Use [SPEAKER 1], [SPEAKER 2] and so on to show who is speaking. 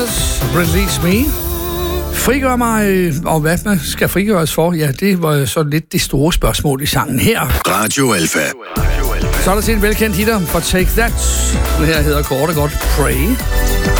[SPEAKER 1] Brothers, Release Me. Frigør mig, og hvad man skal frigøres for? Ja, det var så lidt det store spørgsmål i sangen her.
[SPEAKER 2] Radio Alpha.
[SPEAKER 1] Så er der til en velkendt hitter for Take That. Den her hedder kort og godt Pray.